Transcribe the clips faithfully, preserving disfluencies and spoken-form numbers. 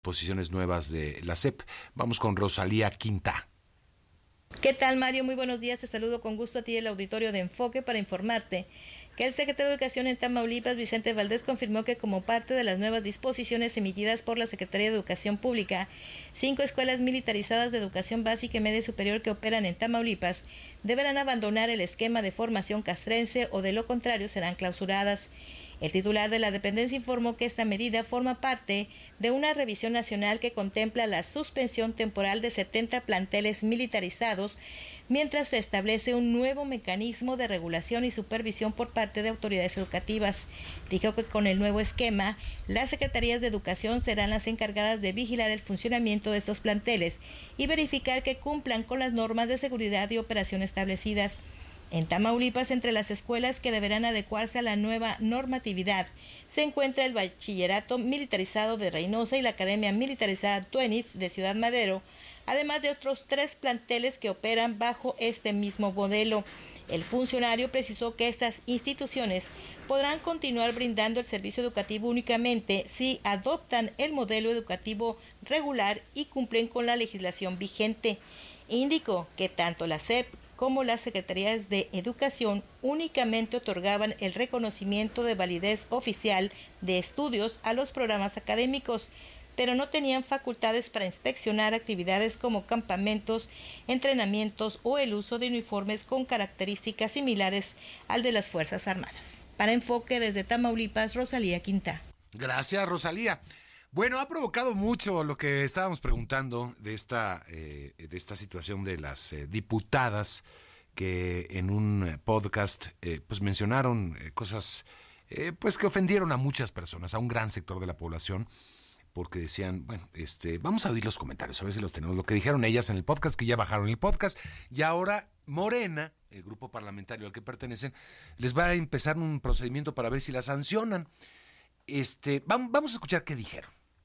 posiciones nuevas de la S E P. Vamos con Rosalía Quintá. ¿Qué tal, Mario? Muy buenos días. Te saludo con gusto a ti, el auditorio de Enfoque, para informarte que el secretario de Educación en Tamaulipas, Vicente Valdés, confirmó que como parte de las nuevas disposiciones emitidas por la Secretaría de Educación Pública, cinco escuelas militarizadas de educación básica y media superior que operan en Tamaulipas deberán abandonar el esquema de formación castrense o de lo contrario serán clausuradas. El titular de la dependencia informó que esta medida forma parte de una revisión nacional que contempla la suspensión temporal de setenta planteles militarizados, mientras se establece un nuevo mecanismo de regulación y supervisión por parte de autoridades educativas. Dijo que con el nuevo esquema, las secretarías de educación serán las encargadas de vigilar el funcionamiento de estos planteles y verificar que cumplan con las normas de seguridad y operación establecidas. En Tamaulipas, entre las escuelas que deberán adecuarse a la nueva normatividad, se encuentra el Bachillerato Militarizado de Reynosa y la Academia Militarizada Tuenitz de Ciudad Madero, además de otros tres planteles que operan bajo este mismo modelo. El funcionario precisó que estas instituciones podrán continuar brindando el servicio educativo únicamente si adoptan el modelo educativo regular y cumplen con la legislación vigente. Indicó que tanto la S E P como las Secretarías de Educación únicamente otorgaban el reconocimiento de validez oficial de estudios a los programas académicos, pero no tenían facultades para inspeccionar actividades como campamentos, entrenamientos o el uso de uniformes con características similares al de las Fuerzas Armadas. Para Enfoque desde Tamaulipas, Rosalía Quintá. Gracias, Rosalía. Bueno, ha provocado mucho lo que estábamos preguntando de esta, eh, de esta situación de las eh, diputadas que en un podcast eh, pues mencionaron eh, cosas eh, pues que ofendieron a muchas personas, a un gran sector de la población, porque decían, bueno, este, vamos a oír los comentarios, a ver si los tenemos, lo que dijeron ellas en el podcast, que ya bajaron el podcast, y ahora Morena, el grupo parlamentario al que pertenecen, les va a empezar un procedimiento para ver si la sancionan. Este, vamos, vamos a escuchar qué dijeron.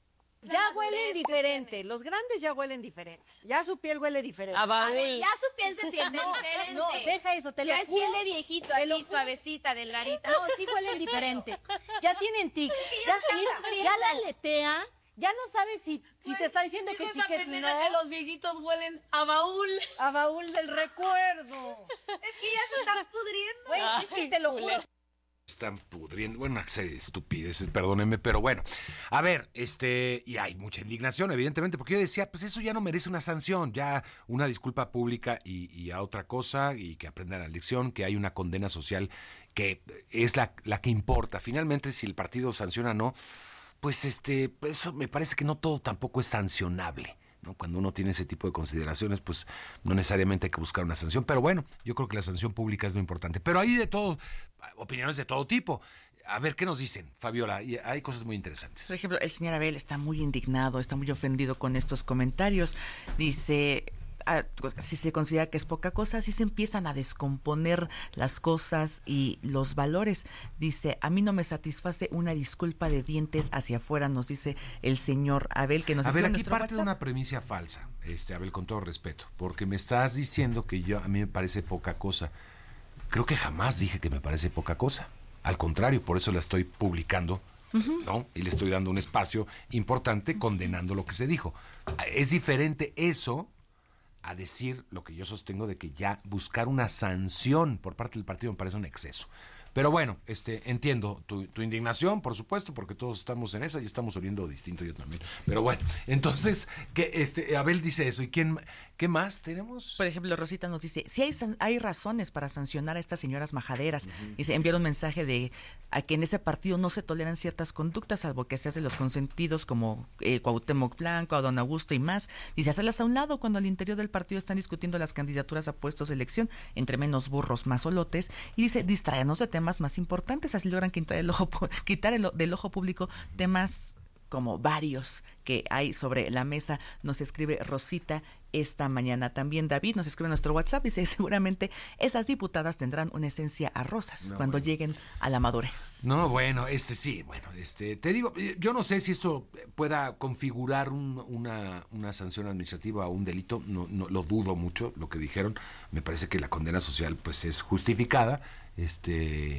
Ya huelen diferente, los grandes ya huelen diferente, ya su piel huele diferente. A ver, ya su piel se siente no, diferente. No, deja eso, te lo Ya es piel de viejito, así suavecita, delgadita. No, sí huelen diferente. Ya tienen tics, ya, ya, ya la aletea, ya no sabes si, si te está diciendo que sí, que sí, no. Que los viejitos huelen a baúl. A baúl del recuerdo. Es que ya se están pudriendo. Güey, es que te lo juro. Están pudriendo, bueno, una serie de estupideces, perdónenme, pero bueno, a ver, este, y hay mucha indignación, evidentemente, porque yo decía, pues eso ya no merece una sanción, ya una disculpa pública y, y a otra cosa, y que aprendan la lección, que hay una condena social que es la, la que importa. Finalmente, si el partido sanciona o no, pues este, eso me parece que no todo tampoco es sancionable, ¿no? Cuando uno tiene ese tipo de consideraciones, pues no necesariamente hay que buscar una sanción, pero bueno, yo creo que la sanción pública es lo importante. Pero hay de todo, opiniones de todo tipo. A ver, ¿qué nos dicen, Fabiola? Y hay cosas muy interesantes. Por ejemplo, el señor Abel está muy indignado, está muy ofendido con estos comentarios. Dice, ah, pues, si se considera que es poca cosa, si se empiezan a descomponer las cosas y los valores. Dice, a mí no me satisface una disculpa de dientes hacia afuera, nos dice el señor Abel, que nos a ver, escribe aquí nuestro parte WhatsApp. de una premisa falsa, este Abel, con todo respeto, porque me estás diciendo que yo a mí me parece poca cosa. Creo que jamás dije que me parece poca cosa. Al contrario, por eso la estoy publicando, uh-huh. ¿no? Y le estoy dando un espacio importante condenando lo que se dijo. Es diferente eso a decir lo que yo sostengo de que ya buscar una sanción por parte del partido me parece un exceso. Pero bueno, este, entiendo tu, tu indignación, por supuesto, porque todos estamos en esa y estamos oliendo distinto yo también. Pero bueno, entonces, que este Abel dice eso. ¿Y quién, qué más tenemos? Por ejemplo, Rosita nos dice, si hay, hay razones para sancionar a estas señoras majaderas. Uh-huh. Dice, enviar un mensaje de a que en ese partido no se toleran ciertas conductas, salvo que se hacen los consentidos como eh, Cuauhtémoc Blanco, a Don Augusto y más. Dice, hacerlas a un lado cuando al interior del partido están discutiendo las candidaturas a puestos de elección, entre menos burros, más olotes. Y dice, distraernos de temas más importantes, así logran quitar el ojo, quitar el, del ojo público temas como varios que hay sobre la mesa. Nos escribe Rosita esta mañana. También David nos escribe en nuestro WhatsApp y dice, seguramente esas diputadas tendrán una esencia a rosas no, cuando bueno. lleguen a la madurez. No, bueno, este sí, bueno, este, te digo, yo no sé si eso pueda configurar un, una, una sanción administrativa o un delito, no, no, lo dudo mucho, lo que dijeron. Me parece que la condena social pues es justificada, este,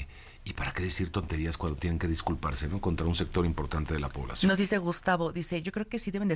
¿Y para qué decir tonterías cuando tienen que disculparse, ¿no? Contra un sector importante de la población? Nos dice Gustavo, dice, yo creo que sí deben de